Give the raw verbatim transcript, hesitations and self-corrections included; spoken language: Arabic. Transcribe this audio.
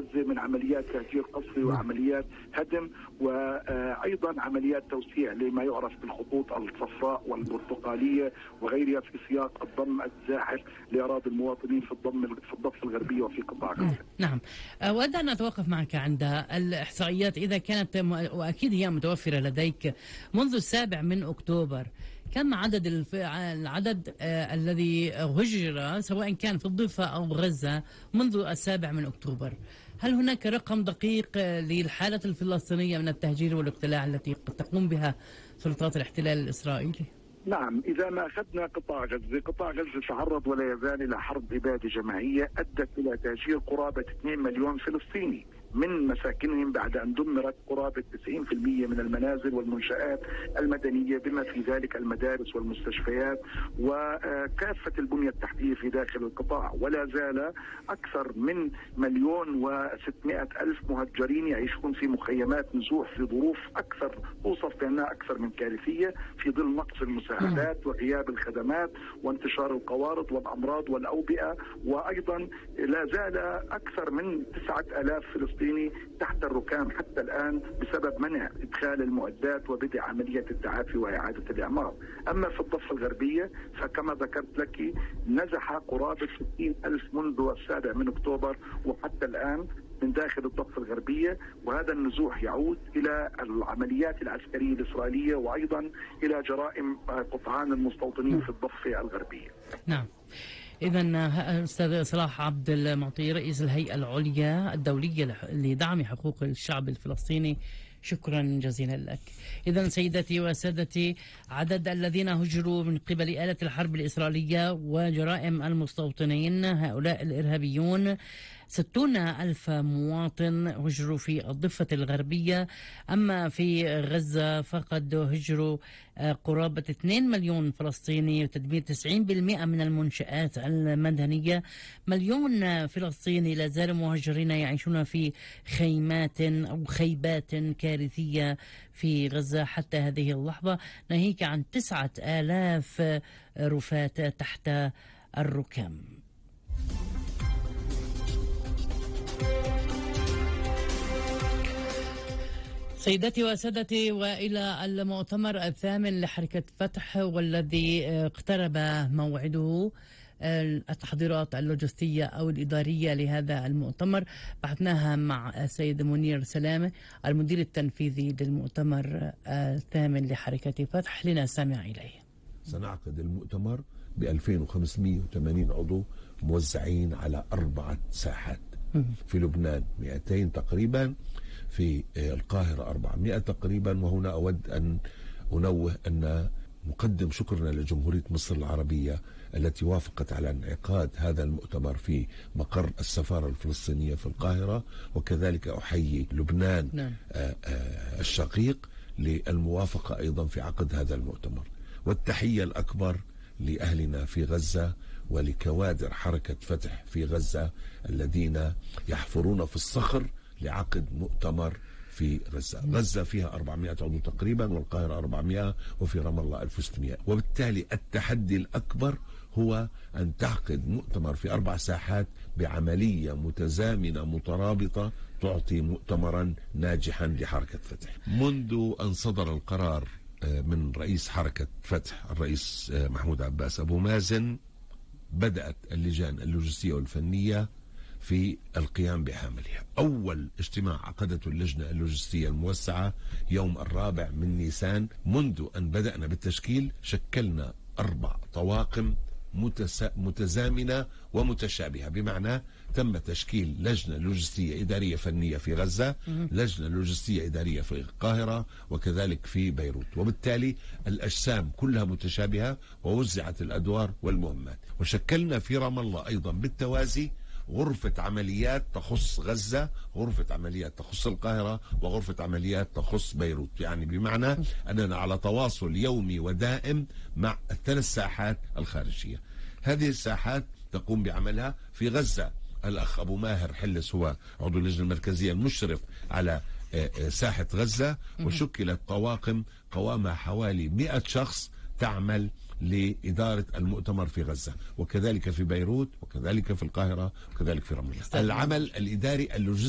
غزة من عمليات تهجير قسري وعمليات هدم، وأيضا عمليات توسيع لما يعرف بالخطوط الصفراء والبرتقالية وغيرها في سياق الضم الزاحف لأراضي المواطنين في الضم في الضفة الغربية وفي قطاع غزة. نعم، أود أن أتوقف معك عند الإحصائيات إذا كانت، وأكيد هي متوفرة لديك، منذ السابع من أكتوبر كم عدد الف... العدد آه الذي هجر سواء كان في الضفة أو غزة منذ السابع من أكتوبر؟ هل هناك رقم دقيق للحالة الفلسطينية من التهجير والاقتلاع التي قد تقوم بها سلطات الاحتلال الإسرائيلي؟ نعم، إذا ما أخذنا قطاع غزة، قطاع غزة تعرض ولا يزال إلى حرب إبادة جماعية أدت إلى تهجير قرابة اثنين مليون فلسطيني من مساكنهم بعد أن دمرت قرابة تسعين بالمئة من المنازل والمنشآت المدنية بما في ذلك المدارس والمستشفيات وكافة البنية التحتية في داخل القطاع. ولا زال أكثر من مليون وستمائة ألف مهجرين يعيشون في مخيمات نزوح في ظروف أكثر توصف بأنها أكثر من كارثية في ظل نقص المساعدات وغياب الخدمات وانتشار القوارض والأمراض والأوبئة. وأيضا لا زال أكثر من تسعة آلاف فلسطيني تحت الركام حتى الآن بسبب منع إدخال المعدات وبدء عملية التعافي وإعادة الإعمار. أما في الضفة الغربية فكما ذكرت لك نزح قرابة ستين ألف منذ السابع من أكتوبر وحتى الآن من داخل الضفة الغربية، وهذا النزوح يعود إلى العمليات العسكرية الإسرائيلية وأيضا إلى جرائم قطعان المستوطنين في الضفة الغربية. نعم. إذن أستاذ صلاح عبد المعطي رئيس الهيئة العليا الدولية لدعم حقوق الشعب الفلسطيني، شكرا جزيلا لك. إذن سيدتي وسادتي، عدد الذين هجروا من قبل آلة الحرب الإسرائيلية وجرائم المستوطنين هؤلاء الإرهابيون ستون ألف مواطن هجروا في الضفة الغربية. أما في غزة فقد هجروا قرابة اثنين مليون فلسطيني وتدمير تسعين بالمئة من المنشآت المدنية. مليون فلسطيني لا زالوا مهجرين يعيشون في خيمات أو خيبات كارثية في غزة حتى هذه اللحظة، ناهيك عن تسعة آلاف رفاة تحت الركام. سيداتي وسادتي، وإلى المؤتمر الثامن لحركة فتح والذي اقترب موعده، التحضيرات اللوجستية أو الإدارية لهذا المؤتمر بحثناها مع السيد منير سلامة المدير التنفيذي للمؤتمر الثامن لحركة فتح، لنستمع إليه. سنعقد المؤتمر ب ألفين وخمسمئة وثمانين عضو موزعين على أربعة ساحات، في لبنان مئتين تقريبا، في القاهرة أربعمئة تقريبا. وهنا أود أن أنوه أن نقدم شكرنا لجمهورية مصر العربية التي وافقت على انعقاد هذا المؤتمر في مقر السفارة الفلسطينية في القاهرة، وكذلك أحيي لبنان نعم. الشقيق للموافقة أيضا في عقد هذا المؤتمر. والتحية الأكبر لأهلنا في غزة ولكوادر حركة فتح في غزة الذين يحفرون في الصخر لعقد مؤتمر في غزة. غزة فيها أربعمئة عضو تقريبا، والقاهرة أربعمئة، وفي رام الله ألف وستمئة. وبالتالي التحدي الأكبر هو أن تعقد مؤتمر في أربع ساحات بعملية متزامنة مترابطة تعطي مؤتمرا ناجحا لحركة فتح. منذ أن صدر القرار من رئيس حركة فتح الرئيس محمود عباس أبو مازن بدأت اللجان اللوجستية والفنية في القيام بعملها. أول اجتماع عقدته اللجنة اللوجستية الموسعة يوم الرابع من نيسان. منذ أن بدأنا بالتشكيل شكلنا أربع طواقم متزامنة ومتشابهة، بمعنى تم تشكيل لجنة لوجستية إدارية فنية في غزة، لجنة لوجستية إدارية في القاهرة، وكذلك في بيروت. وبالتالي الأجسام كلها متشابهة ووزعت الأدوار والمهمات. وشكلنا في رام الله أيضا بالتوازي غرفة عمليات تخص غزة، غرفة عمليات تخص القاهرة، وغرفة عمليات تخص بيروت. يعني بمعنى أننا على تواصل يومي ودائم مع الثلاث ساحات الخارجية. هذه الساحات تقوم بعملها. في غزة الأخ أبو ماهر حلس هو عضو اللجنة المركزية المشرف على ساحة غزة، وشكلت طواقم قوامها حوالي مئة شخص تعمل لإدارة المؤتمر في غزة، وكذلك في بيروت، وكذلك في القاهرة، وكذلك في رام الله. العمل الإداري اللوجستي